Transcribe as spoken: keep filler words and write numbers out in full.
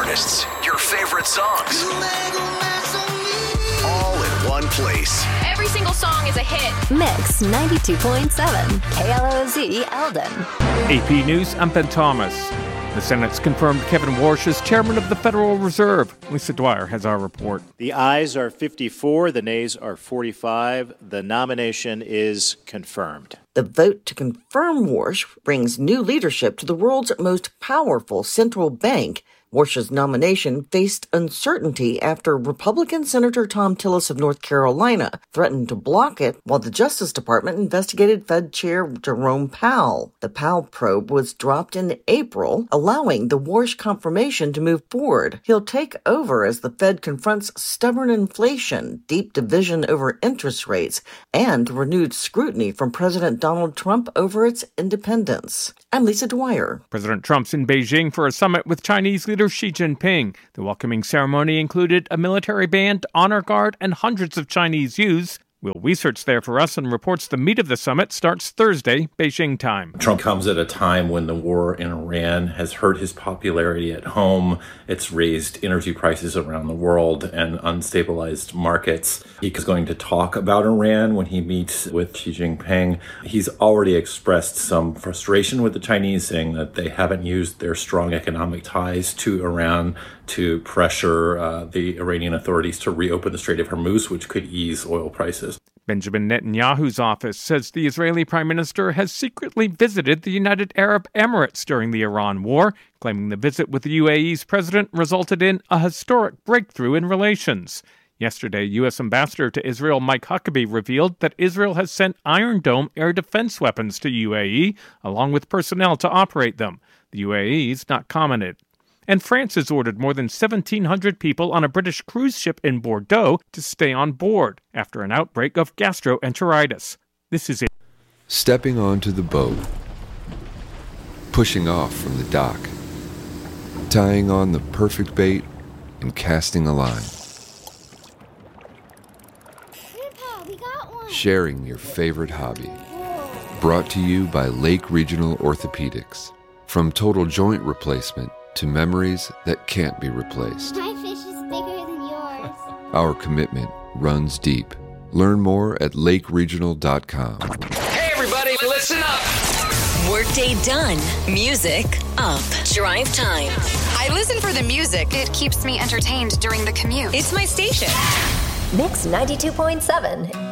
artists, your favorite songs. All in one place. Every single song is a hit. Mix ninety-two point seven, K L O Z Eldon. A P News, I'm Ben Thomas. The Senate's confirmed Kevin Warsh as chairman of the Federal Reserve. Lisa Dwyer has our report. The ayes are fifty-four, the nays are forty-five. The nomination is confirmed. The vote to confirm Warsh brings new leadership to the world's most powerful central bank. Warsh's nomination faced uncertainty after Republican Senator Thom Tillis of North Carolina threatened to block it while the Justice Department investigated Fed Chair Jerome Powell. The Powell probe was dropped in April, allowing the Warsh confirmation to move forward. He'll take over as the Fed confronts stubborn inflation, deep division over interest rates, and renewed scrutiny from President Donald Trump over its independence. I'm Lisa Dwyer. President Trump's in Beijing for a summit with Chinese leader Xi Jinping. The welcoming ceremony included a military band, honor guard, and hundreds of Chinese youths. Will Research there for us and reports the meat of the summit starts Thursday, Beijing time. Trump comes at a time when the war in Iran has hurt his popularity at home. It's raised energy prices around the world and unstabilized markets. He is going to talk about Iran when he meets with Xi Jinping. He's already expressed some frustration with the Chinese, saying that they haven't used their strong economic ties to Iran to pressure uh, the Iranian authorities to reopen the Strait of Hormuz, which could ease oil prices. Benjamin Netanyahu's office says the Israeli prime minister has secretly visited the United Arab Emirates during the Iran war, claiming the visit with the U A E's president resulted in a historic breakthrough in relations. Yesterday, U S Ambassador to Israel Mike Huckabee revealed that Israel has sent Iron Dome air defense weapons to U A E, along with personnel to operate them. The U A E's not commented. And France has ordered more than seventeen hundred people on a British cruise ship in Bordeaux to stay on board after an outbreak of gastroenteritis. This is it. Stepping onto the boat, pushing off from the dock, tying on the perfect bait, and casting a line. Grandpa, we got one. Sharing your favorite hobby. Brought to you by Lake Regional Orthopedics. From total joint replacement to memories that can't be replaced. My fish is bigger than yours. Our commitment runs deep. Learn more at lake regional dot com. Hey, everybody, listen up. Workday done. Music up. Drive time. I listen for the music. It keeps me entertained during the commute. It's my station. Mix ninety-two point seven.